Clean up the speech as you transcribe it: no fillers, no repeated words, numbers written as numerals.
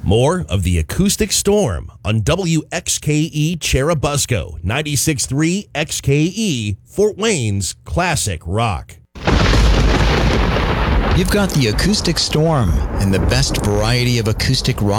More of the Acoustic Storm on WXKE Cherubusco, 96.3 XKE, Fort Wayne's classic rock. You've got the Acoustic Storm and the best variety of acoustic rock